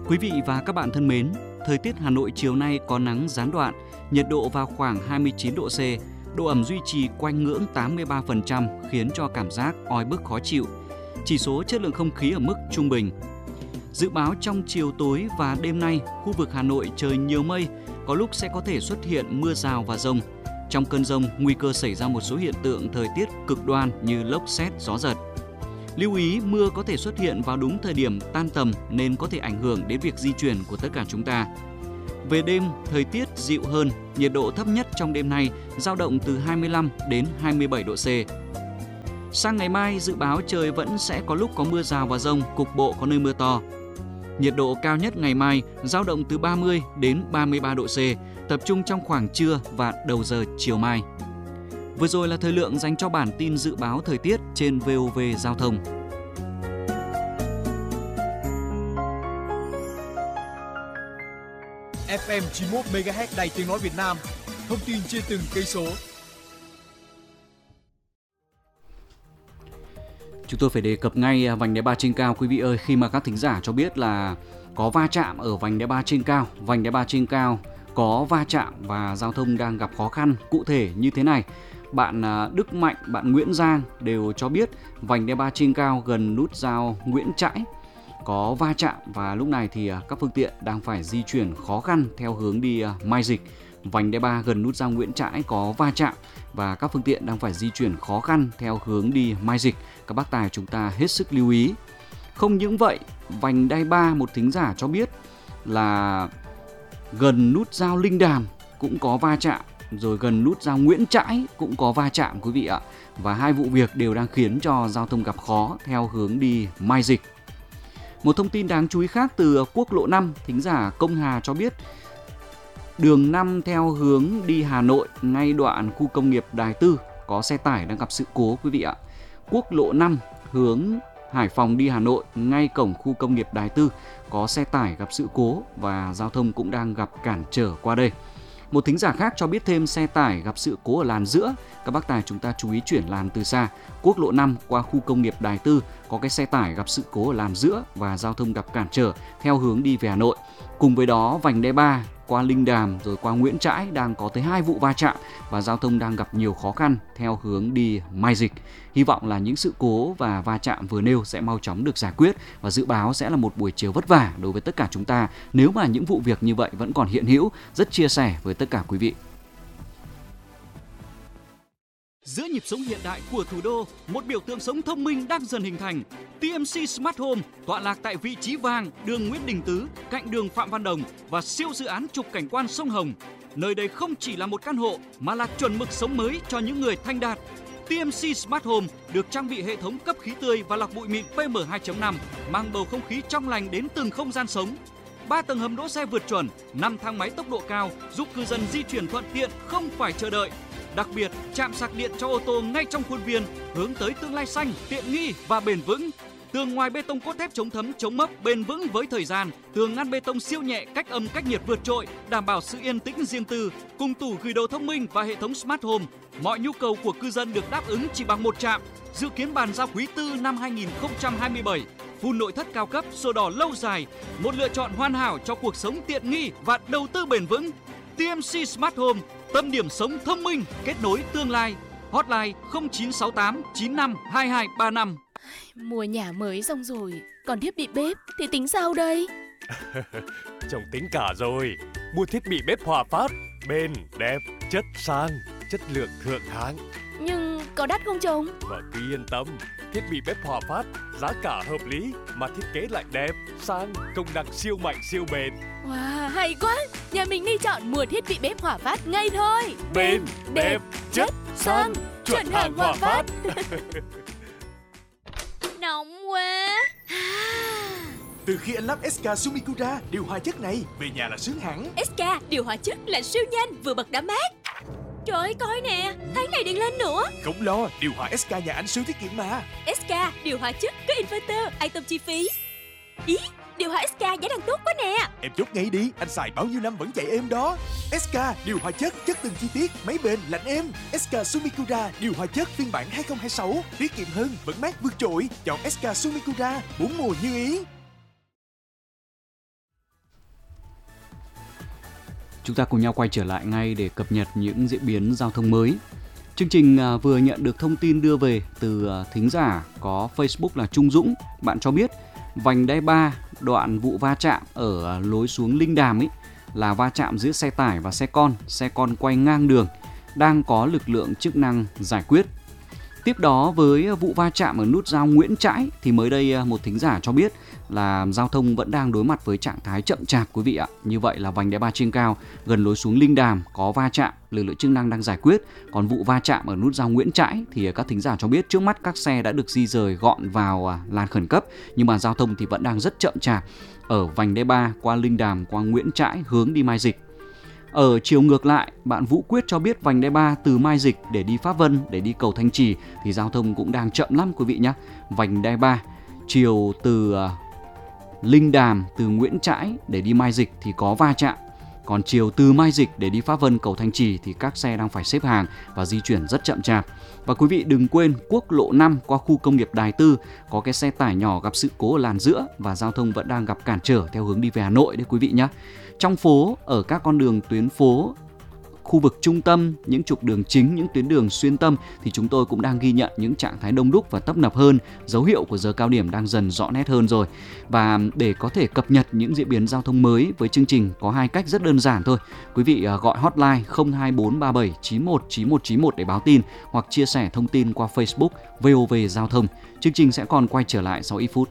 Quý vị và các bạn thân mến, thời tiết Hà Nội chiều nay có nắng gián đoạn, nhiệt độ vào khoảng 29 độ C, độ ẩm duy trì quanh ngưỡng 83% khiến cho cảm giác oi bức khó chịu. Chỉ số chất lượng không khí ở mức trung bình. Dự báo trong chiều tối và đêm nay, khu vực Hà Nội trời nhiều mây, có lúc sẽ có thể xuất hiện mưa rào và dông. Trong cơn dông, nguy cơ xảy ra một số hiện tượng thời tiết cực đoan như lốc sét, gió giật. Lưu ý mưa có thể xuất hiện vào đúng thời điểm tan tầm nên có thể ảnh hưởng đến việc di chuyển của tất cả chúng ta. Về đêm, thời tiết dịu hơn, nhiệt độ thấp nhất trong đêm nay dao động từ 25 đến 27 độ C. Sang ngày mai, dự báo trời vẫn sẽ có lúc có mưa rào và dông, cục bộ có nơi mưa to. Nhiệt độ cao nhất ngày mai dao động từ 30 đến 33 độ C, tập trung trong khoảng trưa và đầu giờ chiều mai. Vừa rồi là thời lượng dành cho bản tin dự báo thời tiết trên VOV Giao thông. FM 91 MHz Đài Tiếng nói Việt Nam. Thông tin trên từng cây số. Chúng tôi phải đề cập ngay vành đai 3 trên cao quý vị ơi, khi mà các thính giả cho biết là có va chạm ở vành đai 3 trên cao. Vành đai 3 trên cao có va chạm và giao thông đang gặp khó khăn. Cụ thể như thế này, bạn Đức Mạnh, bạn Nguyễn Giang đều cho biết vành đai 3 trên cao gần nút giao Nguyễn Trãi có va chạm và lúc này thì các phương tiện đang phải di chuyển khó khăn theo hướng đi Mai Dịch. Vành đai 3 gần nút giao Nguyễn Trãi có va chạm và các phương tiện đang phải di chuyển khó khăn theo hướng đi Mai Dịch. Các bác tài chúng ta hết sức lưu ý. Không những vậy, vành đai 3 một thính giả cho biết là gần nút giao Linh Đàm cũng có va chạm, rồi gần nút giao Nguyễn Trãi cũng có va chạm quý vị ạ. Và hai vụ việc đều đang khiến cho giao thông gặp khó theo hướng đi Mai Dịch. Một thông tin đáng chú ý khác từ quốc lộ 5, thính giả Công Hà cho biết đường 5 theo hướng đi Hà Nội ngay đoạn khu công nghiệp Đài Tư có xe tải đang gặp sự cố quý vị ạ. Quốc lộ 5 hướng Hải Phòng đi Hà Nội ngay cổng khu công nghiệp Đài Tư có xe tải gặp sự cố và giao thông cũng đang gặp cản trở qua đây. Một thính giả khác cho biết thêm xe tải gặp sự cố ở làn giữa. Các bác tài chúng ta chú ý chuyển làn từ xa. Quốc lộ 5 qua khu công nghiệp Đài Tư có cái xe tải gặp sự cố ở làn giữa và giao thông gặp cản trở theo hướng đi về Hà Nội. Cùng với đó, vành đai 3 qua Linh Đàm rồi qua Nguyễn Trãi đang có tới 2 vụ va chạm và giao thông đang gặp nhiều khó khăn theo hướng đi Mai Dịch. Hy vọng là những sự cố và va chạm vừa nêu sẽ mau chóng được giải quyết và dự báo sẽ là một buổi chiều vất vả đối với tất cả chúng ta nếu mà những vụ việc như vậy vẫn còn hiện hữu. Rất chia sẻ với tất cả quý vị. Giữa nhịp sống hiện đại của thủ đô, một biểu tượng sống thông minh đang dần hình thành. TMC Smart Home tọa lạc tại vị trí vàng, đường Nguyễn Đình Tứ, cạnh đường Phạm Văn Đồng và siêu dự án trục cảnh quan sông Hồng. Nơi đây không chỉ là một căn hộ mà là chuẩn mực sống mới cho những người thanh đạt. TMC Smart Home được trang bị hệ thống cấp khí tươi và lọc bụi mịn PM2.5, mang bầu không khí trong lành đến từng không gian sống. 3 tầng hầm đỗ xe vượt chuẩn, 5 thang máy tốc độ cao giúp cư dân di chuyển thuận tiện không phải chờ đợi. Đặc biệt, trạm sạc điện cho ô tô ngay trong khuôn viên, hướng tới tương lai xanh, tiện nghi và bền vững. Tường ngoài bê tông cốt thép chống thấm, chống mốc, bền vững với thời gian. Tường ngăn bê tông siêu nhẹ, cách âm, cách nhiệt vượt trội, đảm bảo sự yên tĩnh riêng tư. Cùng tủ gửi đồ thông minh và hệ thống Smart Home, mọi nhu cầu của cư dân được đáp ứng chỉ bằng một trạm. Dự kiến bàn giao quý tư năm 2027. Phun nội thất cao cấp, sổ đỏ lâu dài, một lựa chọn hoàn hảo cho cuộc sống tiện nghi và đầu tư bền vững. TMC Smart Home, tâm điểm sống thông minh, kết nối tương lai. Hotline 0968 95 2235. Mua nhà mới xong rồi, còn thiết bị bếp thì tính sao đây? Chồng tính cả rồi. Mua thiết bị bếp Hòa Phát, bền, đẹp, chất sang, chất lượng thượng hạng. Nhưng có đắt không chồng? Vợ cứ yên tâm, thiết bị bếp Hòa Phát giá cả hợp lý mà thiết kế lại đẹp, sang, công năng siêu mạnh siêu bền. Wow, hay quá! Nhà mình đi chọn mua thiết bị bếp Hòa Phát ngay thôi. Bền, đẹp, chất, sang, chuẩn hàng Hòa Phát. Nóng quá! Từ khi anh lắp SK Sumikura điều hòa chất này, về nhà là sướng hẳn. SK điều hòa chất là siêu nhanh, vừa bật đã mát. Trời ơi, coi nè, tháng này điện lên nữa. Không lo, điều hòa SK nhà anh siêu tiết kiệm mà. SK điều hòa chất có inverter, an tâm chi phí. Ý, điều hòa SK giá đang tốt quá nè. Em chốt ngay đi, anh xài bao nhiêu năm vẫn chạy êm đó. SK điều hòa chất từng chi tiết, máy bền, lạnh êm. SK Sumikura điều hòa chất phiên bản 2026, tiết kiệm hơn, vẫn mát vượt trội. Chọn SK Sumikura, 4 mùa như ý. Chúng ta cùng nhau quay trở lại ngay để cập nhật những diễn biến giao thông mới. Chương trình vừa nhận được thông tin đưa về từ thính giả có Facebook là Trung Dũng. Bạn cho biết vành đai 3 đoạn vụ va chạm ở lối xuống Linh Đàm ấy là va chạm giữa xe tải và xe con quay ngang đường, đang có lực lượng chức năng giải quyết. Tiếp đó với vụ va chạm ở nút giao Nguyễn Trãi thì mới đây một thính giả cho biết là giao thông vẫn đang đối mặt với trạng thái chậm chạp quý vị ạ. Như vậy là vành đai 3 trên cao gần lối xuống Linh Đàm có va chạm, lực lượng chức năng đang giải quyết. Còn vụ va chạm ở nút giao Nguyễn Trãi thì các thính giả cho biết trước mắt các xe đã được di rời gọn vào làn khẩn cấp, nhưng mà giao thông thì vẫn đang rất chậm chạp ở vành đai 3 qua Linh Đàm, qua Nguyễn Trãi hướng đi Mai Dịch. Ở chiều ngược lại, bạn Vũ Quyết cho biết vành đai 3 từ Mai Dịch để đi Pháp Vân, để đi cầu Thanh Trì thì giao thông cũng đang chậm lắm quý vị nhé. Vành đai 3 chiều từ Linh Đàm, từ Nguyễn Trãi để đi Mai Dịch thì có va chạm. Còn chiều từ Mai Dịch để đi Pháp Vân, cầu Thanh Trì thì các xe đang phải xếp hàng và di chuyển rất chậm chạp. Và quý vị đừng quên quốc lộ 5 qua khu công nghiệp Đài Tư có cái xe tải nhỏ gặp sự cố ở làn giữa và giao thông vẫn đang gặp cản trở theo hướng đi về Hà Nội đấy quý vị nhé. Trong phố, ở các con đường tuyến phố, khu vực trung tâm, những trục đường chính, những tuyến đường xuyên tâm thì chúng tôi cũng đang ghi nhận những trạng thái đông đúc và tấp nập hơn, dấu hiệu của giờ cao điểm đang dần rõ nét hơn rồi. Và để có thể cập nhật những diễn biến giao thông mới với chương trình có hai cách rất đơn giản thôi. Quý vị gọi hotline 02437919191 để báo tin hoặc chia sẻ thông tin qua Facebook VOV Giao thông. Chương trình sẽ còn quay trở lại sau ít phút.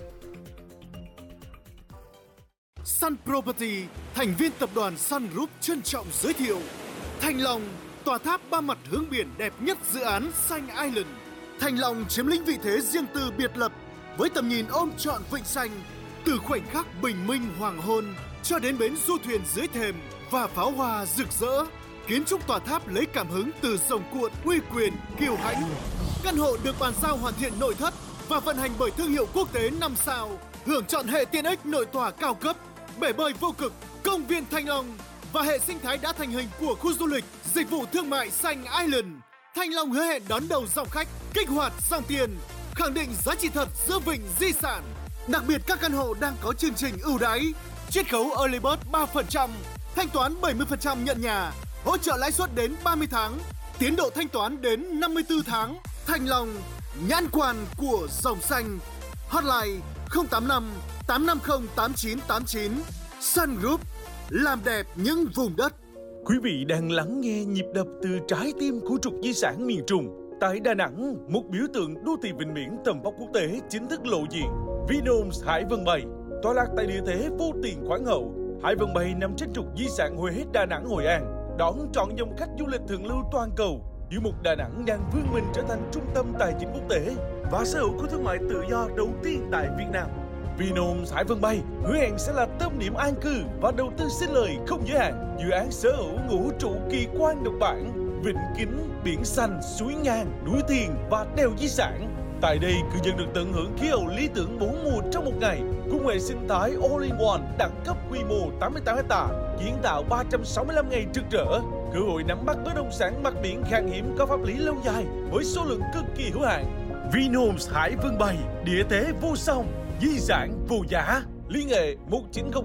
Sun Property, thành viên tập đoàn Sun Group trân trọng giới thiệu Thanh Long, tòa tháp 3 mặt hướng biển đẹp nhất dự án Xanh Island. Thanh Long chiếm lĩnh vị thế riêng tư biệt lập với tầm nhìn ôm trọn vịnh xanh, từ khoảnh khắc bình minh hoàng hôn cho đến bến du thuyền dưới thềm và pháo hoa rực rỡ. Kiến trúc tòa tháp lấy cảm hứng từ rồng cuộn uy quyền kiêu hãnh. Căn hộ được bàn giao hoàn thiện nội thất và vận hành bởi thương hiệu quốc tế 5 sao, hưởng chọn hệ tiện ích nội tòa cao cấp, bể bơi vô cực, công viên Thanh Long và hệ sinh thái đã thành hình của khu du lịch, dịch vụ thương mại Xanh Island. Thanh Long hứa hẹn đón đầu dòng khách, kích hoạt dòng tiền, khẳng định giá trị thật giữa vịnh di sản. Đặc biệt các căn hộ đang có chương trình ưu đãi, chiết khấu early bird 3%, thanh toán 70% nhận nhà, hỗ trợ lãi suất đến 30 tháng, tiến độ thanh toán đến 54 tháng. Thanh Long, nhãn quan của dòng xanh. Hotline 085 850 8989. Sun Group, làm đẹp những vùng đất. Quý vị đang lắng nghe nhịp đập từ trái tim của trục di sản miền Trung. Tại Đà Nẵng, một biểu tượng đô thị vịnh biển tầm vóc quốc tế chính thức lộ diện. Vinhomes Hải Vân Bay, tọa lạc tại địa thế vô tiền khoáng hậu. Hải Vân Bay nằm trên trục di sản Huế Đà Nẵng Hội An, đón trọn dòng khách du lịch thượng lưu toàn cầu. Tiểu mục Đà Nẵng đang vươn mình trở thành trung tâm tài chính quốc tế và sở hữu khu thương mại tự do đầu tiên tại Việt Nam. Vinhomes Hải Vân Bay hứa hẹn sẽ là tâm điểm an cư và đầu tư sinh lời không giới hạn. Dự án sở hữu ngũ trụ kỳ quan độc bản, vịnh kính, biển xanh, suối ngang, núi thiền và đèo di sản. Tại đây, cư dân được tận hưởng khí hậu lý tưởng 4 mùa trong một ngày, cùng hệ sinh thái all-in-one đẳng cấp quy mô 88 ha, kiến tạo 365 ngày trực trở. Cơ hội nắm bắt bất động sản mặt biển khan hiếm có pháp lý lâu dài với số lượng cực kỳ hữu hạn. Vinhomes Hải Vân Bay, địa thế vô song, di sản vô giá. Liên hệ 1900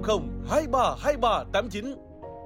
232389.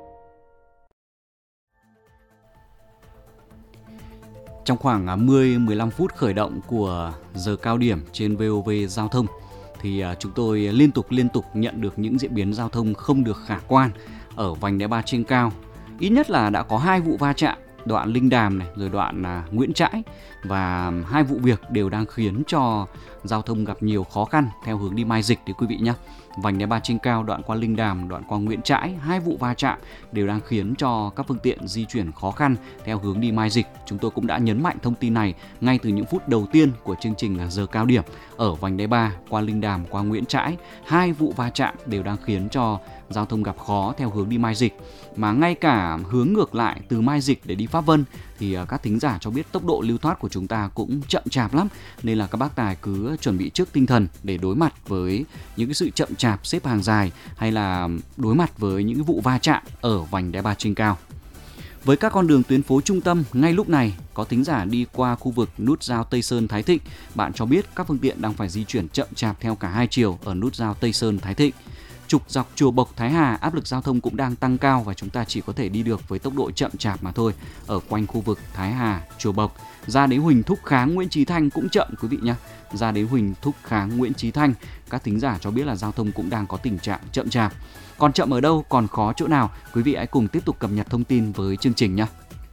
Trong khoảng 10-15 phút khởi động của giờ cao điểm trên VOV Giao thông thì chúng tôi liên tục nhận được những diễn biến giao thông không được khả quan ở vành đai 3 trên cao. Ít nhất là đã có 2 vụ va chạm, đoạn Linh Đàm này rồi đoạn Nguyễn Trãi, và 2 vụ việc đều đang khiến cho giao thông gặp nhiều khó khăn theo hướng đi Mai Dịch đấy quý vị nhé. Vành đai 3 trên cao đoạn qua Linh Đàm, đoạn qua Nguyễn Trãi, 2 vụ va chạm đều đang khiến cho các phương tiện di chuyển khó khăn theo hướng đi Mai Dịch. Chúng tôi cũng đã nhấn mạnh thông tin này ngay từ những phút đầu tiên của chương trình giờ cao điểm. Ở vành đai 3 qua Linh Đàm, qua Nguyễn Trãi, 2 vụ va chạm đều đang khiến cho giao thông gặp khó theo hướng đi Mai Dịch. Mà ngay cả hướng ngược lại từ Mai Dịch để đi Pháp Vân thì các thính giả cho biết tốc độ lưu thoát của chúng ta cũng chậm chạp lắm, nên là các bác tài cứ chuẩn bị trước tinh thần để đối mặt với những cái sự chậm chạp xếp hàng dài hay là đối mặt với những cái vụ va chạm ở vành đai 3 trên cao. Với các con đường tuyến phố trung tâm, ngay lúc này có thính giả đi qua khu vực nút giao Tây Sơn Thái Thịnh, bạn cho biết các phương tiện đang phải di chuyển chậm chạp theo cả hai chiều ở nút giao Tây Sơn Thái Thịnh. trục dọc Chùa Bộc Thái Hà, áp lực giao thông cũng đang tăng cao và chúng ta chỉ có thể đi được với tốc độ chậm chạp mà thôi. Ở quanh khu vực Thái Hà, Chùa Bộc, ra đến Huỳnh Thúc Kháng, Nguyễn Chí Thanh cũng chậm quý vị nhé. Ra đến Huỳnh Thúc Kháng, Nguyễn Chí Thanh, các thính giả cho biết là giao thông cũng đang có tình trạng chậm chạp. Còn chậm ở đâu, còn khó chỗ nào? Quý vị hãy cùng tiếp tục cập nhật thông tin với chương trình nhé.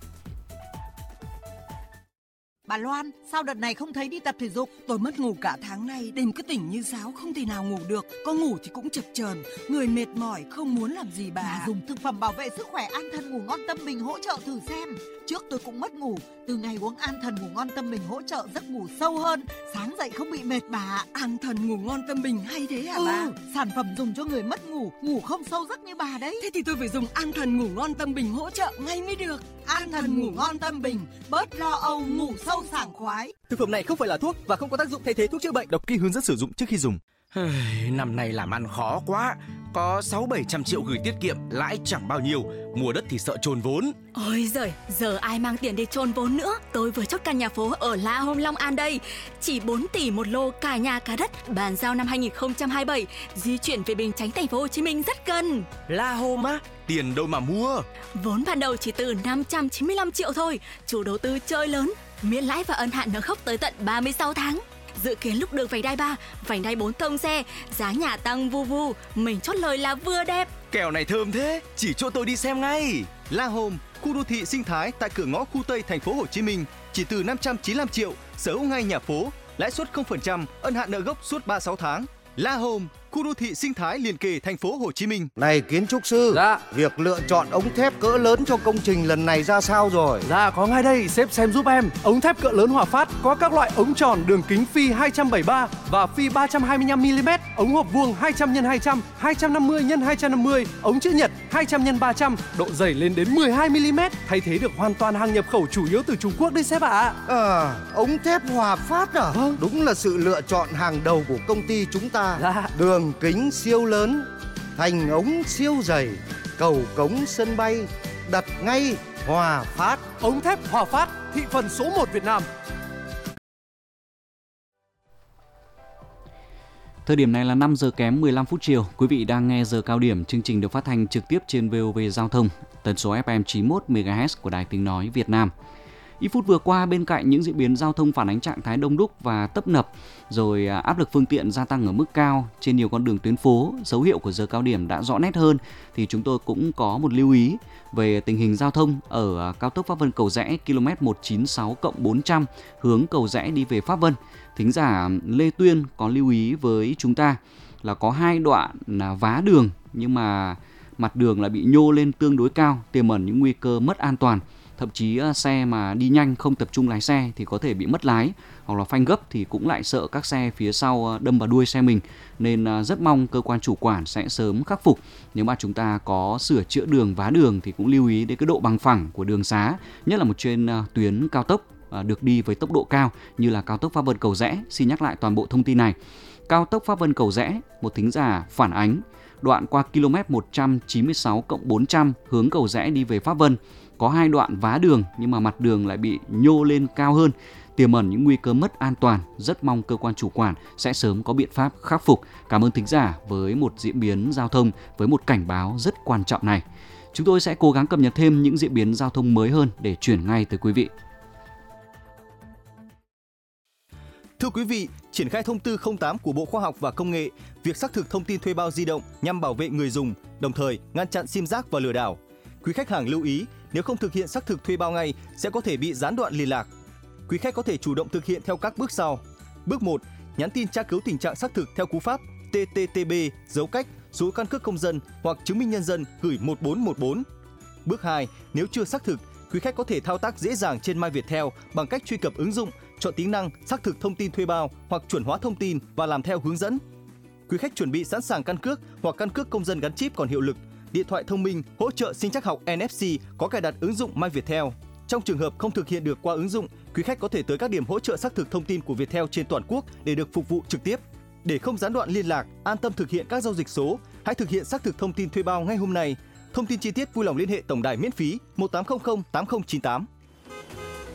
Bà Loan, sao đợt này không thấy đi tập thể dục? Tôi mất ngủ cả tháng nay, đêm cứ tỉnh như sáo, không thể nào ngủ được. Có ngủ thì cũng chập chờn, người mệt mỏi, không muốn làm gì bà. Dùng thực phẩm bảo vệ sức khỏe An Thần Ngủ Ngon Tâm Bình hỗ trợ thử xem. Trước tôi cũng mất ngủ, từ ngày uống An Thần Ngủ Ngon Tâm Bình hỗ trợ giấc ngủ sâu hơn, sáng dậy không bị mệt bà. An Thần Ngủ Ngon Tâm Bình hay thế hả bà? Sản phẩm dùng cho người mất ngủ, ngủ không sâu giấc như bà đấy. Thế thì tôi phải dùng An Thần Ngủ Ngon Tâm Bình hỗ trợ ngay mới được. An Thần Ngủ Ngon Tâm Bình, bớt lo âu, ngủ sâu sảng khoái. Thực phẩm này không phải là thuốc và không có tác dụng thay thế thuốc chữa bệnh. Đọc kỹ hướng dẫn sử dụng trước khi dùng. Năm nay làm ăn khó quá, có 600-700 triệu gửi tiết kiệm, lãi chẳng bao nhiêu, mua đất thì sợ chôn vốn. Ôi giời, giờ ai mang tiền để chôn vốn nữa. Tôi vừa chốt căn nhà phố ở La Home, Long An đây, chỉ 4 tỷ một lô, cả nhà cả đất, bàn giao năm 2027, di chuyển về Bình Chánh, thành phố Hồ Chí Minh rất gần. La Home á, tiền đâu mà mua? Vốn ban đầu chỉ từ 595 triệu thôi, chủ đầu tư chơi lớn, miễn lãi và ân hạn nợ gốc tới tận 36 tháng. Dự kiến lúc đường vành đai 3, vành đai 4 thông xe, giá nhà tăng vu vu, mình chốt lời là vừa đẹp. Kèo này thơm thế, chỉ cho tôi đi xem ngay. La Home, khu đô thị sinh thái tại cửa ngõ khu Tây thành phố Hồ Chí Minh, chỉ từ 595 triệu, sở hữu ngay nhà phố, lãi suất 0%, ân hạn nợ gốc suốt 36 tháng. La Home, khu đô thị sinh thái liền kề thành phố Hồ Chí Minh. Này kiến trúc sư, dạ. Việc lựa chọn ống thép cỡ lớn cho công trình lần này ra sao rồi? Dạ có ngay đây, sếp xem giúp em. Ống thép cỡ lớn Hòa Phát có các loại ống tròn đường kính phi 273 và phi 325 mm, ống hộp vuông 200 x 200, 250 x 250, ống chữ nhật 200 x 300, độ dày lên đến 12 mm, thay thế được hoàn toàn hàng nhập khẩu chủ yếu từ Trung Quốc đấy sếp ạ. Ống thép Hòa Phát à? Vâng. Đúng là sự lựa chọn hàng đầu của công ty chúng ta. Dạ. Đường kính siêu lớn, thành ống siêu dày, cầu cống sân bay, đặt ngay Hòa Phát. Ống thép Hòa Phát, thị phần số 1 Việt Nam. Thời điểm này là 5 giờ kém 15 phút chiều. Quý vị đang nghe giờ cao điểm, chương trình được phát thanh trực tiếp trên VOV Giao thông, tần số FM 91 MHz của Đài Tiếng nói Việt Nam. Ít phút vừa qua, bên cạnh những diễn biến giao thông phản ánh trạng thái đông đúc và tấp nập, rồi áp lực phương tiện gia tăng ở mức cao trên nhiều con đường tuyến phố, dấu hiệu của giờ cao điểm đã rõ nét hơn, thì chúng tôi cũng có một lưu ý về tình hình giao thông ở cao tốc Pháp Vân Cầu Giẽ km 196+400 hướng Cầu Giẽ đi về Pháp Vân. Thính giả Lê Tuyên có lưu ý với chúng ta là có 2 đoạn là vá đường nhưng mà mặt đường lại bị nhô lên tương đối cao, tiềm ẩn những nguy cơ mất an toàn. Thậm chí xe mà đi nhanh không tập trung lái xe thì có thể bị mất lái, hoặc là phanh gấp thì cũng lại sợ các xe phía sau đâm vào đuôi xe mình. Nên rất mong cơ quan chủ quản sẽ sớm khắc phục. Nếu mà chúng ta có sửa chữa đường, vá đường thì cũng lưu ý đến cái độ bằng phẳng của đường xá, nhất là một trên tuyến cao tốc được đi với tốc độ cao như là cao tốc Pháp Vân Cầu Giẽ. Xin nhắc lại toàn bộ thông tin này. Cao tốc Pháp Vân Cầu Giẽ, một thính giả phản ánh đoạn qua km 196+400 hướng Cầu Giẽ đi về Pháp Vân. Có 2 đoạn vá đường nhưng mà mặt đường lại bị nhô lên cao hơn, tiềm ẩn những nguy cơ mất an toàn. Rất mong cơ quan chủ quản sẽ sớm có biện pháp khắc phục. Cảm ơn thính giả với một diễn biến giao thông, với một cảnh báo rất quan trọng này. Chúng tôi sẽ cố gắng cập nhật thêm những diễn biến giao thông mới hơn để chuyển ngay tới quý vị. Thưa quý vị, triển khai thông tư 08 của Bộ Khoa học và Công nghệ, việc xác thực thông tin thuê bao di động nhằm bảo vệ người dùng, đồng thời ngăn chặn sim rác và lừa đảo. Quý khách hàng lưu ý, nếu không thực hiện xác thực thuê bao ngay sẽ có thể bị gián đoạn liên lạc. Quý khách có thể chủ động thực hiện theo các bước sau. Bước 1, nhắn tin tra cứu tình trạng xác thực theo cú pháp TTTB dấu cách số căn cước công dân hoặc chứng minh nhân dân gửi 1414. Bước 2, nếu chưa xác thực, quý khách có thể thao tác dễ dàng trên My Viettel bằng cách truy cập ứng dụng, chọn tính năng xác thực thông tin thuê bao hoặc chuẩn hóa thông tin và làm theo hướng dẫn. Quý khách chuẩn bị sẵn sàng căn cước hoặc căn cước công dân gắn chip còn hiệu lực, điện thoại thông minh hỗ trợ sinh trắc học NFC có cài đặt ứng dụng My Viettel. Trong trường hợp không thực hiện được qua ứng dụng, quý khách có thể tới các điểm hỗ trợ xác thực thông tin của Viettel trên toàn quốc để được phục vụ trực tiếp. Để không gián đoạn liên lạc, an tâm thực hiện các giao dịch số, hãy thực hiện xác thực thông tin thuê bao ngay hôm nay. Thông tin chi tiết vui lòng liên hệ tổng đài miễn phí 1800 8098. Anh ơi,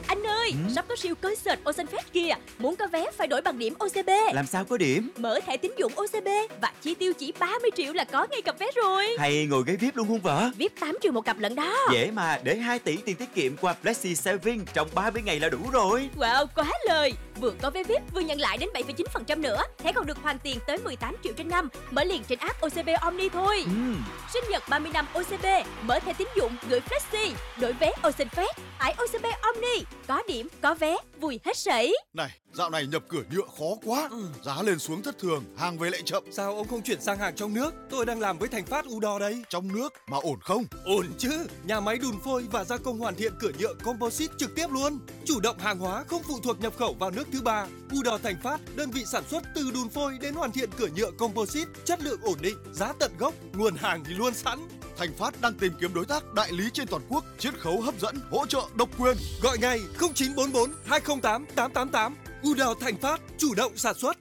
ơi, sắp có siêu concert Ocean Fest kìa. Muốn có vé phải đổi bằng điểm OCB. Làm sao có điểm? Mở thẻ tín dụng OCB và chi tiêu chỉ 30 triệu là có ngay cặp vé rồi. Hay ngồi ghế VIP luôn không vợ? VIP 8 triệu một cặp lận đó. Dễ mà, để 2 tỷ tiền tiết kiệm qua Flexi Saving trong 30 ngày là đủ rồi. Wow, quá lời. Vừa có vé VIP vừa nhận lại đến 7,9% nữa. Thẻ còn được hoàn tiền tới 18 triệu trên năm. Mở liền trên app OCB Omni thôi. Sinh nhật 30 năm OCB, mở thẻ tín dụng gửi Flexi, đổi vé Ocean Fest, tải OCB Omni, có điểm, có vé, vui hết sảy. Này, dạo này nhập cửa nhựa khó quá, giá lên xuống thất thường, hàng về lại chậm. Sao ông không chuyển sang hàng trong nước? Tôi đang làm với Thành Phát Udor đây. Trong nước mà ổn không? Ổn chứ, nhà máy đun phôi và gia công hoàn thiện cửa nhựa composite trực tiếp luôn. Chủ động hàng hóa, không phụ thuộc nhập khẩu vào nước thứ ba. Udor Thành Phát, đơn vị sản xuất từ đun phôi đến hoàn thiện cửa nhựa composite, chất lượng ổn định, giá tận gốc, nguồn hàng thì luôn sẵn. Thành Phát đang tìm kiếm đối tác đại lý trên toàn quốc, chiết khấu hấp dẫn, hỗ trợ độc quyền. Gọi ngay 0944 208 888. Udor Thành Phát, chủ động sản xuất.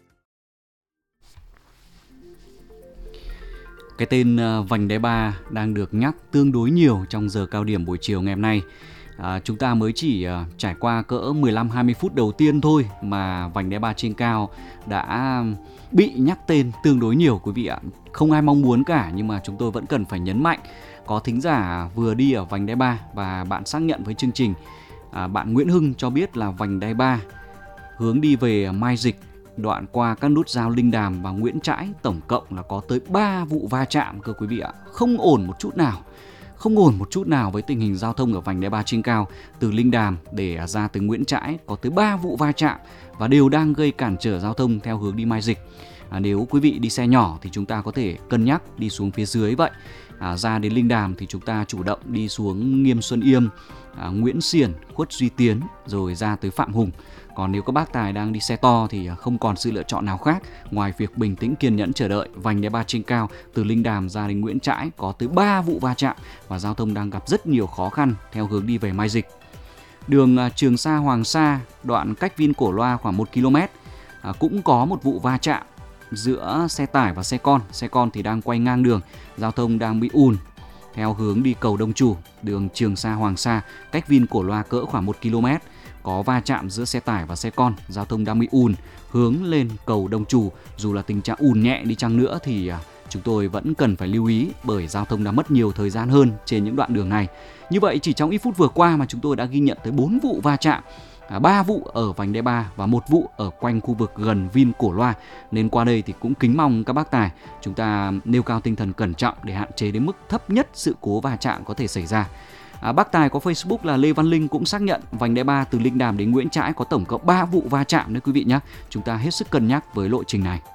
Cái tên vành đai 3 đang được nhắc tương đối nhiều trong giờ cao điểm buổi chiều ngày hôm nay. Chúng ta mới chỉ trải qua cỡ 15-20 phút đầu tiên thôi mà vành đai 3 trên cao đã bị nhắc tên tương đối nhiều quý vị ạ. Không ai mong muốn cả, nhưng mà chúng tôi vẫn cần phải nhấn mạnh. Có thính giả vừa đi ở vành đai 3 và bạn xác nhận với chương trình. Bạn Nguyễn Hưng cho biết là vành đai 3 hướng đi về Mai Dịch, đoạn qua các nút giao Linh Đàm và Nguyễn Trãi, tổng cộng là có tới 3 vụ va chạm cơ quý vị ạ. Không ổn một chút nào. Không ổn một chút nào với tình hình giao thông ở vành đai 3 trên cao. Từ Linh Đàm để ra tới Nguyễn Trãi có tới 3 vụ va chạm và đều đang gây cản trở giao thông theo hướng đi Mai Dịch. Nếu quý vị đi xe nhỏ thì chúng ta có thể cân nhắc đi xuống phía dưới vậy. Ra đến Linh Đàm thì chúng ta chủ động đi xuống Nghiêm Xuân Yêm, Nguyễn Xiển, Khuất Duy Tiến rồi ra tới Phạm Hùng. Còn nếu các bác tài đang đi xe to thì không còn sự lựa chọn nào khác ngoài việc bình tĩnh kiên nhẫn chờ đợi. Vành đai 3 trên cao từ Linh Đàm ra đến Nguyễn Trãi có tới 3 vụ va chạm và giao thông đang gặp rất nhiều khó khăn theo hướng đi về Mai Dịch. Đường Trường Sa Hoàng Sa, đoạn cách Vin Cổ Loa khoảng 1 km cũng có một vụ va chạm giữa xe tải và xe con. Xe con thì đang quay ngang đường, giao thông đang bị ùn theo hướng đi cầu Đông Trù. Đường Trường Sa Hoàng Sa cách Vin Cổ Loa cỡ khoảng 1 km. Có va chạm giữa xe tải và xe con, giao thông đang bị ùn hướng lên cầu Đông Trù. Dù là tình trạng ùn nhẹ đi chăng nữa thì chúng tôi vẫn cần phải lưu ý bởi giao thông đã mất nhiều thời gian hơn trên những đoạn đường này. Như vậy chỉ trong ít phút vừa qua mà chúng tôi đã ghi nhận tới 4 vụ va chạm, 3 vụ ở vành đai 3 và 1 vụ ở quanh khu vực gần Vin Cổ Loa. Nên qua đây thì cũng kính mong các bác tài chúng ta nêu cao tinh thần cẩn trọng để hạn chế đến mức thấp nhất sự cố va chạm có thể xảy ra. Bác tài có Facebook là Lê Văn Linh cũng xác nhận vành đai 3 từ Linh Đàm đến Nguyễn Trãi có tổng cộng 3 vụ va chạm đấy quý vị nhé. Chúng ta hết sức cân nhắc với lộ trình này.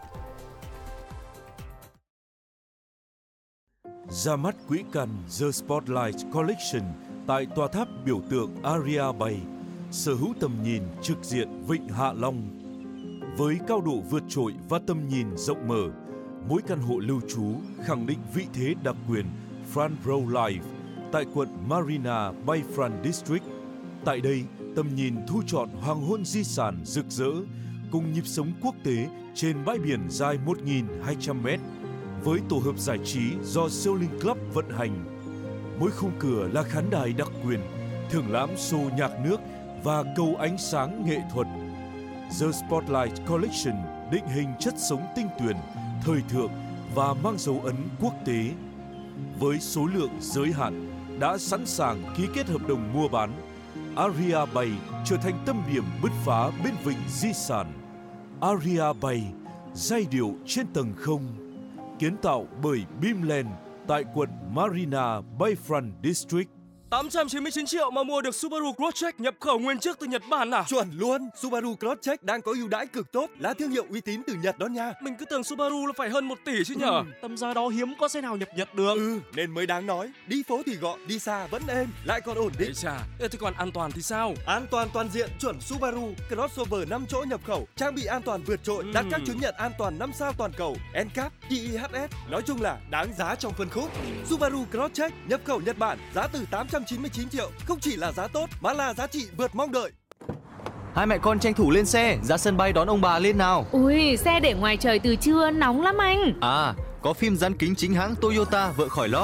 Ra mắt quỹ cần The Spotlight Collection tại tòa tháp biểu tượng Aria Bay, sở hữu tầm nhìn trực diện Vịnh Hạ Long. Với cao độ vượt trội và tầm nhìn rộng mở, mỗi căn hộ lưu trú khẳng định vị thế đặc quyền Front Row Life tại quận Marina Bayfront District. Tại đây, tầm nhìn thu trọn hoàng hôn di sản rực rỡ cùng nhịp sống quốc tế trên bãi biển dài 1.200m với tổ hợp giải trí do Sailing Club vận hành. Mỗi khung cửa là khán đài đặc quyền, thưởng lãm show nhạc nước và cầu ánh sáng nghệ thuật. The Spotlight Collection định hình chất sống tinh tuyền, thời thượng và mang dấu ấn quốc tế. Với số lượng giới hạn, đã sẵn sàng ký kết hợp đồng mua bán. Aria Bay trở thành tâm điểm bứt phá bên vịnh di sản. Aria Bay, giai điệu trên tầng không, kiến tạo bởi Beamland tại quận Marina Bayfront District. 899 triệu mà mua được Subaru Crosstrek nhập khẩu nguyên chiếc từ Nhật Bản à? Chuẩn luôn, Subaru Crosstrek đang có ưu đãi cực tốt, là thương hiệu uy tín từ Nhật đó nha. Mình cứ tưởng Subaru là phải hơn 1 tỷ chứ nhở? Tầm giá đó hiếm có xe nào nhập Nhật được. Nên mới đáng nói, đi phố thì gọn, đi xa vẫn êm, lại còn ổn định. Thế còn an toàn thì sao? An toàn toàn diện chuẩn Subaru, crossover 5 chỗ nhập khẩu, trang bị an toàn vượt trội, đạt các chứng nhận an toàn 5 sao toàn cầu, NCAP, IIHS. Nói chung là đáng giá trong phân khúc. Subaru Crosstrek nhập khẩu Nhật Bản, giá từ 899 triệu, không chỉ là giá tốt mà là giá trị vượt mong đợi. Hai mẹ con tranh thủ lên xe, ra sân bay đón ông bà lên nào. Ui, xe để ngoài trời từ trưa nóng lắm anh. À, có phim Rắn Kính chính hãng Toyota vợ khỏi lo.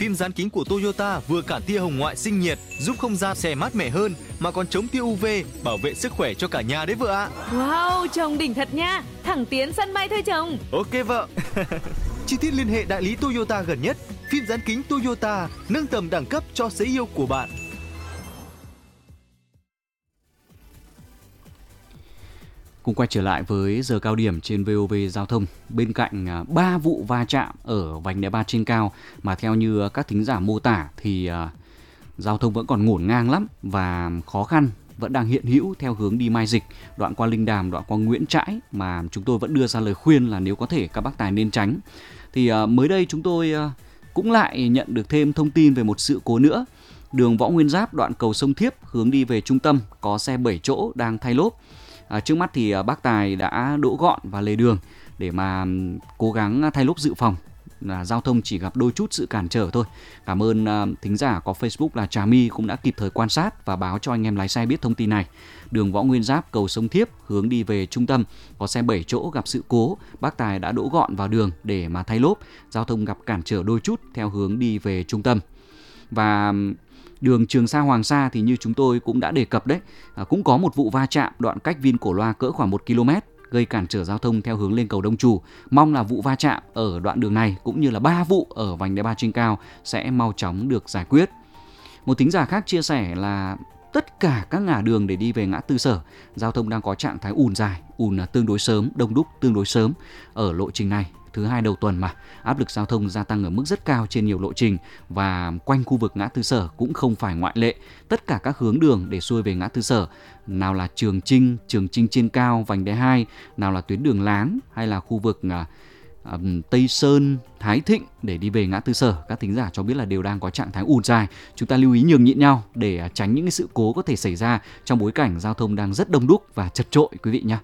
Phim dán kính của Toyota vừa cản tia hồng ngoại sinh nhiệt, giúp không gian xe mát mẻ hơn, mà còn chống tia UV, bảo vệ sức khỏe cho cả nhà đấy vợ ạ. Wow, chồng đỉnh thật nha. Thẳng tiến sân bay thôi chồng. Ok vợ. Chi tiết liên hệ đại lý Toyota gần nhất. Phim dán kính Toyota, nâng tầm đẳng cấp cho sấy yêu của bạn. Cùng quay trở lại với giờ cao điểm trên VOV Giao thông. Bên cạnh 3 vụ va chạm ở vành đai 3 trên cao mà theo như các thính giả mô tả thì giao thông vẫn còn ngổn ngang lắm và khó khăn vẫn đang hiện hữu theo hướng đi Mai Dịch, đoạn qua Linh Đàm, đoạn qua Nguyễn Trãi, mà chúng tôi vẫn đưa ra lời khuyên là nếu có thể các bác tài nên tránh. Thì mới đây chúng tôi cũng lại nhận được thêm thông tin về một sự cố nữa. Đường Võ Nguyên Giáp, đoạn cầu Sông Thiếp hướng đi về trung tâm có xe 7 chỗ đang thay lốp. Trước mắt thì bác tài đã đỗ gọn vào lề đường để mà cố gắng thay lốp dự phòng. Giao thông chỉ gặp đôi chút sự cản trở thôi. Cảm ơn thính giả có Facebook là Trà My cũng đã kịp thời quan sát và báo cho anh em lái xe biết thông tin này. Đường Võ Nguyên Giáp, cầu Sông Thiếp hướng đi về trung tâm có xe 7 chỗ gặp sự cố, bác tài đã đỗ gọn vào đường để mà thay lốp. Giao thông gặp cản trở đôi chút theo hướng đi về trung tâm. Và đường Trường Sa Hoàng Sa thì như chúng tôi cũng đã đề cập đấy, cũng có một vụ va chạm đoạn cách Vin Cổ Loa cỡ khoảng 1 km gây cản trở giao thông theo hướng lên cầu Đông Trù. Mong là vụ va chạm ở đoạn đường này cũng như là 3 vụ ở vành đai 3 trên cao sẽ mau chóng được giải quyết. Một thính giả khác chia sẻ là tất cả các ngã đường để đi về ngã tư Sở, giao thông đang có trạng thái ùn dài, ùn tương đối sớm, đông đúc tương đối sớm ở lộ trình này. Thứ hai đầu tuần mà, áp lực giao thông gia tăng ở mức rất cao trên nhiều lộ trình và quanh khu vực ngã tư Sở cũng không phải ngoại lệ. Tất cả các hướng đường để xuôi về ngã tư Sở, nào là Trường Chinh trên cao, vành đai 2, nào là tuyến đường Láng hay là khu vực Tây Sơn, Thái Thịnh để đi về ngã tư Sở, các thính giả cho biết là đều đang có trạng thái ùn dài. Chúng ta lưu ý nhường nhịn nhau để tránh những cái sự cố có thể xảy ra trong bối cảnh giao thông đang rất đông đúc và chật chội quý vị nhé.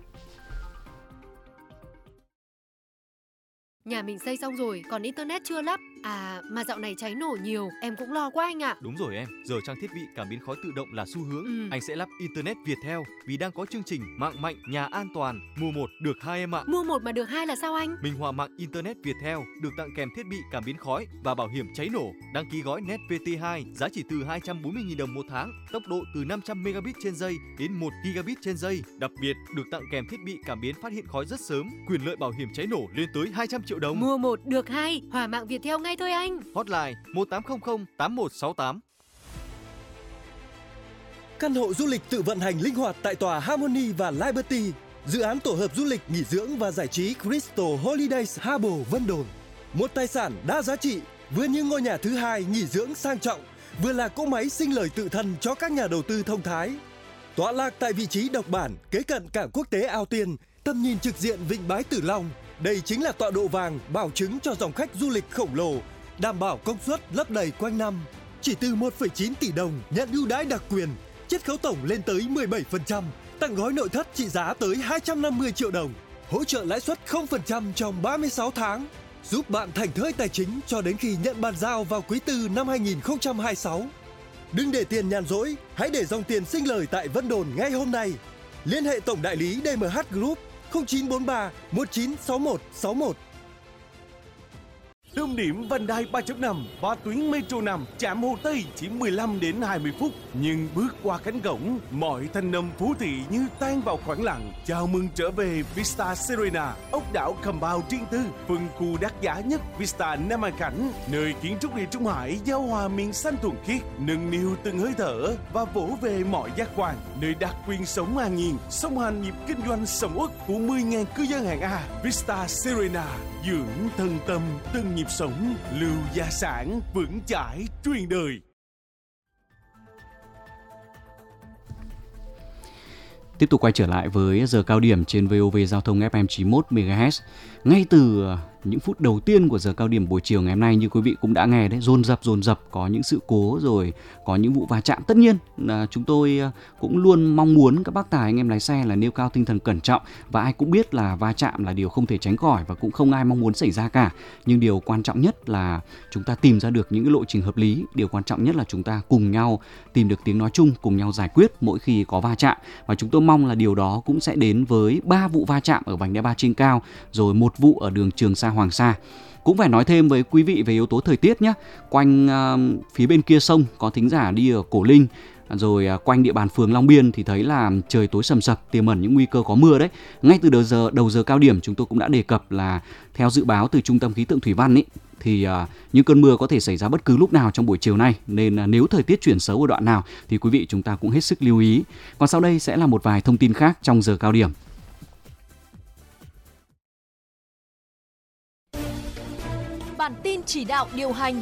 Nhà mình xây xong rồi, còn internet chưa lắp. À, mà dạo này cháy nổ nhiều, em cũng lo quá anh ạ. Đúng rồi em, giờ trang thiết bị cảm biến khói tự động là xu hướng. Anh sẽ lắp internet Viettel vì đang có chương trình mạng mạnh, nhà an toàn. Mua 1 được 2 em ạ. Mua 1 mà được 2 là sao anh? Minh Họa mạng internet Viettel được tặng kèm thiết bị cảm biến khói và bảo hiểm cháy nổ. Đăng ký gói Net VT2 giá chỉ từ 240.000 đồng một tháng, tốc độ từ 500 megabit trên giây đến 1 gigabit trên giây. Đặc biệt được tặng kèm thiết bị cảm biến phát hiện khói rất sớm, quyền lợi bảo hiểm cháy nổ lên tới 200 triệu đồng. Mua 1 được 2, Hỏa mạng Viettel ngay thôi anh. Hotline 1800 8168. Căn hộ du lịch tự vận hành linh hoạt tại tòa Harmony và Liberty, dự án tổ hợp du lịch nghỉ dưỡng và giải trí Crystal Holidays Harbour Vân Đồn. Một tài sản đa giá trị, vừa như ngôi nhà thứ hai nghỉ dưỡng sang trọng, vừa là cỗ máy sinh lời tự thân cho các nhà đầu tư thông thái. Tọa lạc tại vị trí độc bản, kế cận cảng quốc tế Ao Tiên, tầm nhìn trực diện vịnh Bái Tử Long. Đây chính là tọa độ vàng bảo chứng cho dòng khách du lịch khổng lồ, đảm bảo công suất lấp đầy quanh năm. Chỉ từ 1,9 tỷ đồng nhận ưu đãi đặc quyền, chiết khấu tổng lên tới 17%, tặng gói nội thất trị giá tới 250 triệu đồng, hỗ trợ lãi suất 0% trong 36 tháng, giúp bạn thảnh thơi tài chính cho đến khi nhận bàn giao vào quý tư năm 2026. Đừng để tiền nhàn rỗi, hãy để dòng tiền sinh lời tại Vân Đồn ngay hôm nay. Liên hệ tổng đại lý DMH Group 0943 196161. Tâm điểm vành đai 3.5 và tuyến Metro 5 chạm Hồ Tây chỉ 15 đến 20 phút, nhưng bước qua cánh cổng, mọi thanh âm phố thị như tan vào khoảng lặng. Chào mừng trở về Vista Serena, ốc đảo compound riêng tư, phân khu đắt giá nhất Vista Nam An Khánh, nơi kiến trúc địa Trung Hải giao hòa miền xanh thuần khiết, nâng niu từng hơi thở và vỗ về mọi giác quan, nơi đặc quyền sống an nhiên, song hành nhịp kinh doanh sầm uất của 10.000 cư dân hạng A. Vista Serena, dưỡng thân tâm từng nhịp sống, lưu gia sản vững chãi truyền đời. Tiếp tục quay trở lại với giờ cao điểm trên VOV Giao thông FM 91 MHz. Ngay từ những phút đầu tiên của giờ cao điểm buổi chiều ngày hôm nay, như quý vị cũng đã nghe đấy, dồn dập có những sự cố rồi có những vụ va chạm. Tất nhiên là chúng tôi cũng luôn mong muốn các bác tài anh em lái xe là nêu cao tinh thần cẩn trọng, và ai cũng biết là va chạm là điều không thể tránh khỏi và cũng không ai mong muốn xảy ra cả. Nhưng điều quan trọng nhất là chúng ta tìm ra được những cái lộ trình hợp lý. Điều quan trọng nhất là chúng ta cùng nhau tìm được tiếng nói chung, cùng nhau giải quyết mỗi khi có va chạm. Và chúng tôi mong là điều đó cũng sẽ đến với 3 vụ va chạm ở vành đai 3 trên cao, rồi 1 vụ ở đường Trường Sa xa Hoàng Sa. Cũng phải nói thêm với quý vị về yếu tố thời tiết nhé. Quanh phía bên kia sông có thính giả đi ở Cổ Linh, rồi quanh địa bàn phường Long Biên thì thấy là trời tối sầm sập, tiềm ẩn những nguy cơ có mưa đấy. Ngay từ đầu giờ cao điểm chúng tôi cũng đã đề cập là theo dự báo từ Trung tâm Khí tượng Thủy văn ấy, thì những cơn mưa có thể xảy ra bất cứ lúc nào trong buổi chiều nay, nên nếu thời tiết chuyển xấu ở đoạn nào thì quý vị chúng ta cũng hết sức lưu ý. Còn sau đây sẽ là một vài thông tin khác trong giờ cao điểm. Bản tin chỉ đạo điều hành.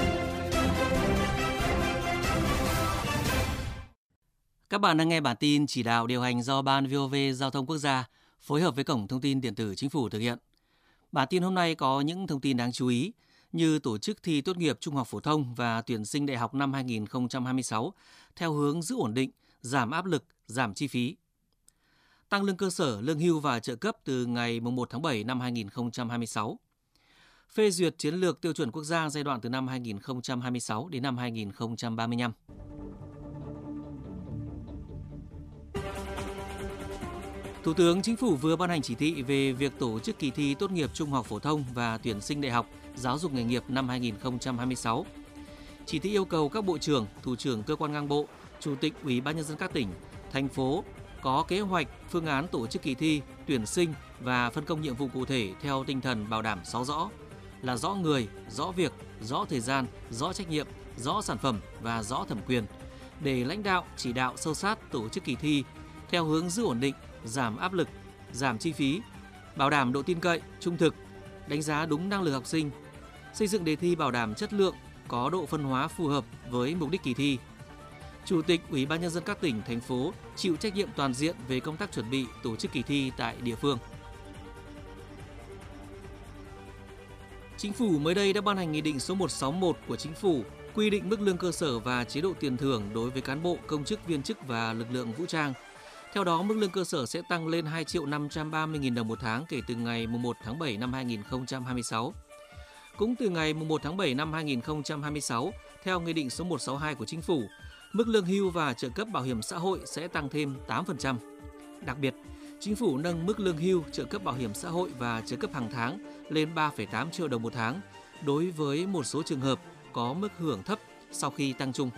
Các bạn đang nghe bản tin chỉ đạo điều hành do Ban VOV Giao thông Quốc gia phối hợp với Cổng Thông tin Điện tử Chính phủ thực hiện. Bản tin hôm nay có những thông tin đáng chú ý như tổ chức thi tốt nghiệp trung học phổ thông và tuyển sinh đại học năm 2026 theo hướng giữ ổn định, giảm áp lực, giảm chi phí. Tăng lương cơ sở, lương hưu và trợ cấp từ ngày 1 tháng 7 năm 2026. Phê duyệt chiến lược tiêu chuẩn quốc gia giai đoạn từ năm 2026 đến năm 2035. Thủ tướng Chính phủ vừa ban hành chỉ thị về việc tổ chức kỳ thi tốt nghiệp trung học phổ thông và tuyển sinh đại học giáo dục nghề nghiệp năm 2026. Chỉ thị yêu cầu các bộ trưởng, thủ trưởng cơ quan ngang bộ, chủ tịch Ủy ban nhân dân các tỉnh, thành phố có kế hoạch, phương án tổ chức kỳ thi, tuyển sinh và phân công nhiệm vụ cụ thể theo tinh thần bảo đảm 6 rõ là rõ người, rõ việc, rõ thời gian, rõ trách nhiệm, rõ sản phẩm và rõ thẩm quyền để lãnh đạo, chỉ đạo sâu sát tổ chức kỳ thi theo hướng giữ ổn định, giảm áp lực, giảm chi phí, bảo đảm độ tin cậy, trung thực, đánh giá đúng năng lực học sinh, xây dựng đề thi bảo đảm chất lượng, có độ phân hóa phù hợp với mục đích kỳ thi. Chủ tịch Ủy ban nhân dân các tỉnh, thành phố chịu trách nhiệm toàn diện về công tác chuẩn bị tổ chức kỳ thi tại địa phương. Chính phủ mới đây đã ban hành Nghị định số 161 của Chính phủ quy định mức lương cơ sở và chế độ tiền thưởng đối với cán bộ, công chức, viên chức và lực lượng vũ trang. Theo đó, mức lương cơ sở sẽ tăng lên 2.530.000 đồng một tháng kể từ ngày 1 tháng 7 năm 2026. Cũng từ ngày 1 tháng 7 năm 2026, theo Nghị định số 162 của Chính phủ, mức lương hưu và trợ cấp bảo hiểm xã hội sẽ tăng thêm 8%. Đặc biệt, Chính phủ nâng mức lương hưu, trợ cấp bảo hiểm xã hội và trợ cấp hàng tháng lên 3,8 triệu đồng một tháng đối với một số trường hợp có mức hưởng thấp sau khi tăng chung.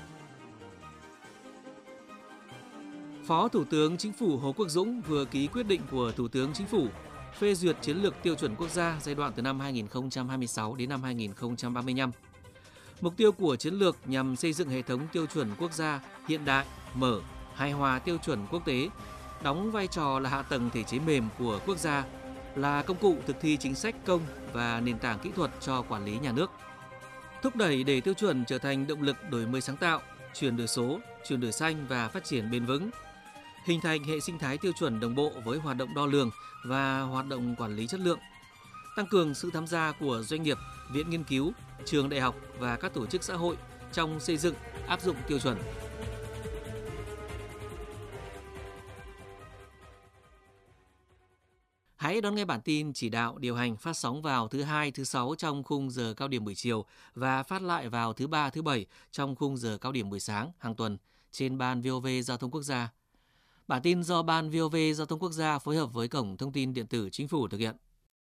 Phó Thủ tướng Chính phủ Hồ Quốc Dũng vừa ký quyết định của Thủ tướng Chính phủ phê duyệt chiến lược tiêu chuẩn quốc gia giai đoạn từ năm 2026 đến năm 2035. Mục tiêu của chiến lược nhằm xây dựng hệ thống tiêu chuẩn quốc gia hiện đại, mở, hài hòa tiêu chuẩn quốc tế, đóng vai trò là hạ tầng thể chế mềm của quốc gia, là công cụ thực thi chính sách công và nền tảng kỹ thuật cho quản lý nhà nước. Thúc đẩy để tiêu chuẩn trở thành động lực đổi mới sáng tạo, chuyển đổi số, chuyển đổi xanh và phát triển bền vững. Hình thành hệ sinh thái tiêu chuẩn đồng bộ với hoạt động đo lường và hoạt động quản lý chất lượng. Tăng cường sự tham gia của doanh nghiệp, viện nghiên cứu, trường đại học và các tổ chức xã hội trong xây dựng, áp dụng tiêu chuẩn. Hãy đón nghe bản tin chỉ đạo điều hành phát sóng vào thứ 2, thứ 6 trong khung giờ cao điểm buổi chiều và phát lại vào thứ 3, thứ 7 trong khung giờ cao điểm buổi sáng hàng tuần trên Ban VOV Giao thông Quốc gia. Bản tin do Ban VOV Giao thông Quốc gia phối hợp với Cổng Thông tin Điện tử Chính phủ thực hiện.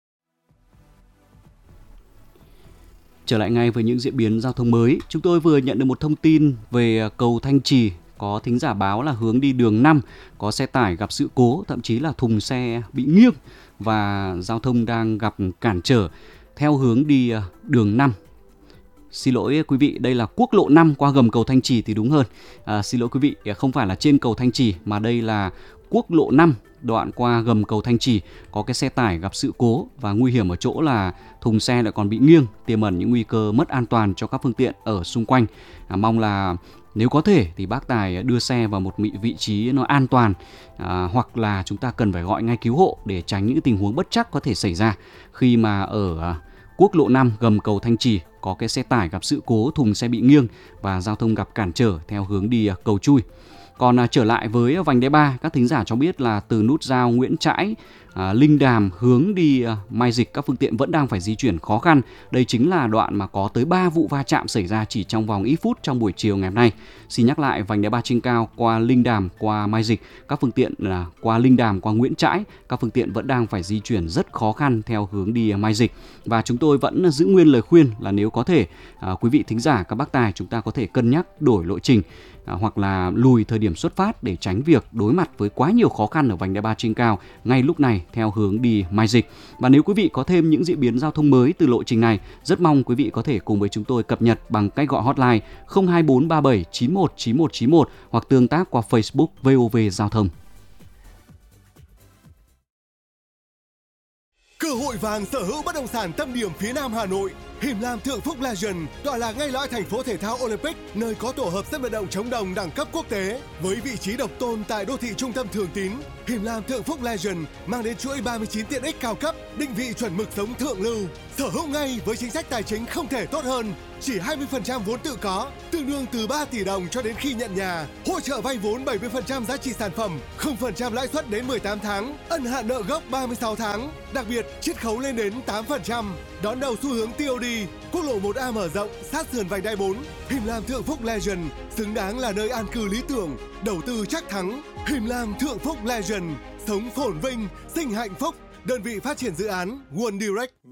Trở lại ngay với những diễn biến giao thông mới, chúng tôi vừa nhận được một thông tin về cầu Thanh Trì. Có thính giả báo là hướng đi đường 5 có xe tải gặp sự cố, thậm chí là thùng xe bị nghiêng và giao thông đang gặp cản trở theo hướng đi đường 5. Xin lỗi quý vị, đây là quốc lộ 5 qua gầm cầu Thanh Trì thì đúng hơn. Xin lỗi quý vị, không phải là trên cầu Thanh Trì mà đây là quốc lộ 5 đoạn qua gầm cầu Thanh Trì, có cái xe tải gặp sự cố và nguy hiểm ở chỗ là thùng xe lại còn bị nghiêng, tiềm ẩn những nguy cơ mất an toàn cho các phương tiện ở xung quanh. Mong là nếu có thể thì bác tài đưa xe vào một vị trí nó an toàn, hoặc là chúng ta cần phải gọi ngay cứu hộ để tránh những tình huống bất trắc có thể xảy ra khi mà ở quốc lộ 5 gầm cầu Thanh Trì có cái xe tải gặp sự cố, thùng xe bị nghiêng và giao thông gặp cản trở theo hướng đi cầu Chui. Còn trở lại với vành đai 3, các thính giả cho biết là từ nút giao Nguyễn Trãi Linh Đàm hướng đi Mai Dịch, các phương tiện vẫn đang phải di chuyển khó khăn. Đây chính là đoạn mà có tới 3 vụ va chạm xảy ra chỉ trong vòng ít phút trong buổi chiều ngày hôm nay. Xin nhắc lại, vành đai 3 trên cao qua Linh Đàm, qua Mai Dịch, các phương tiện là qua Linh Đàm, qua Nguyễn Trãi, các phương tiện vẫn đang phải di chuyển rất khó khăn theo hướng đi Mai Dịch. Và chúng tôi vẫn giữ nguyên lời khuyên là nếu có thể, quý vị thính giả, các bác tài, chúng ta có thể cân nhắc đổi lộ trình hoặc là lùi thời điểm xuất phát để tránh việc đối mặt với quá nhiều khó khăn ở vành đai 3 trên cao ngay lúc này theo hướng đi Mai Dịch. Và nếu quý vị có thêm những diễn biến giao thông mới từ lộ trình này, rất mong quý vị có thể cùng với chúng tôi cập nhật bằng cách gọi hotline 02437 91 91 91 hoặc tương tác qua Facebook VOV Giao thông. Cơ hội vàng sở hữu bất động sản tâm điểm phía Nam Hà Nội. Him Lam Thượng Phúc Legend tọa lạc ngay lõi thành phố thể thao Olympic, nơi có tổ hợp sân vận động chống đồng đẳng cấp quốc tế. Với vị trí độc tôn tại đô thị trung tâm Thường Tín, Him Lam Thượng Phúc Legend mang đến chuỗi 39 tiện ích cao cấp, định vị chuẩn mực sống thượng lưu. Sở hữu ngay với chính sách tài chính không thể tốt hơn, chỉ 20% vốn tự có, tương đương từ 3 tỷ đồng cho đến khi nhận nhà. Hỗ trợ vay vốn 70% giá trị sản phẩm, 0% lãi suất đến 18 tháng, ân hạn nợ gốc 36 tháng. Đặc biệt, chiết khấu lên đến 8%. Đón đầu xu hướng TOD, quốc lộ 1A mở rộng sát sườn vành đai 4. Him Lam Thượng Phúc Legend xứng đáng là nơi an cư lý tưởng, đầu tư chắc thắng. Him Lam Thượng Phúc Legend, sống phồn vinh, sinh hạnh phúc. Đơn vị phát triển dự án One Direct.